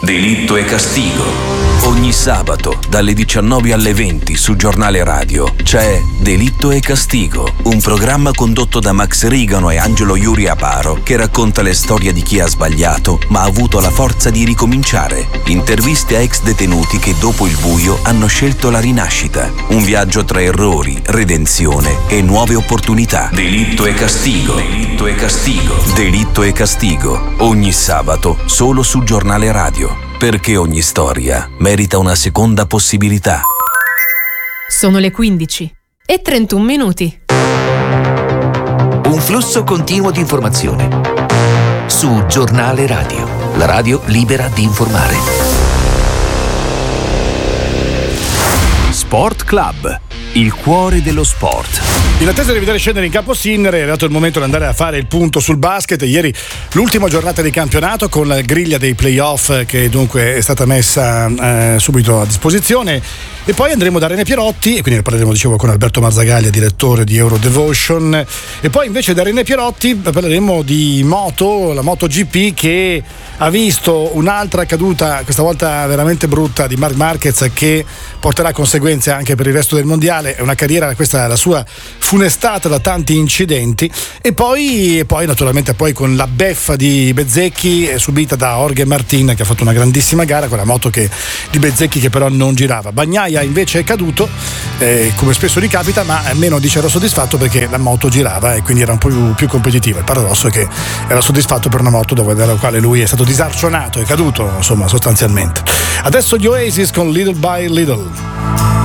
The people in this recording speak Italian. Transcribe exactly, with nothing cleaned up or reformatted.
Delitto e Castigo. Ogni sabato dalle diciannove alle venti su Giornale Radio c'è Delitto e Castigo, un programma condotto da Max Rigano e Angelo Iuri Aparo che racconta le storie di chi ha sbagliato ma ha avuto la forza di ricominciare. Interviste a ex detenuti che dopo il buio hanno scelto la rinascita. Un viaggio tra errori, redenzione e nuove opportunità. Delitto e Castigo. Delitto e Castigo. Delitto e Castigo. Ogni sabato solo su Giornale Radio. Perché ogni storia merita una seconda possibilità. Sono le quindici e trentuno minuti. Un flusso continuo di informazione su Giornale Radio, la radio libera di informare. Sport Club, il cuore dello sport. In attesa di vedere scendere in campo Sinner, è arrivato il momento di andare a fare il punto sul basket. Ieri l'ultima giornata di campionato con la griglia dei playoff che dunque è stata messa eh, subito a disposizione, e poi andremo da Rene Pierotti e quindi ne parleremo, dicevo, con Alberto Marzagaglia, direttore di Euro Devotion, e poi invece da Rene Pierotti parleremo di moto, la MotoGP, che ha visto un'altra caduta, questa volta veramente brutta, di Marc Marquez, che porterà conseguenze anche per il resto del mondiale. È una carriera, questa è la sua, funestata da tanti incidenti. E poi, e poi naturalmente poi con la beffa di Bezzecchi subita da Jorge Martin, che ha fatto una grandissima gara con la moto che, di Bezzecchi, che però non girava. Bagnaia invece è caduto, eh, come spesso gli capita, ma almeno dice era soddisfatto perché la moto girava e quindi era un po' più, più competitiva. Il paradosso è che era soddisfatto per una moto dove, dalla quale lui è stato disarcionato, è caduto, insomma, sostanzialmente. Adesso gli Oasis con Little by Little.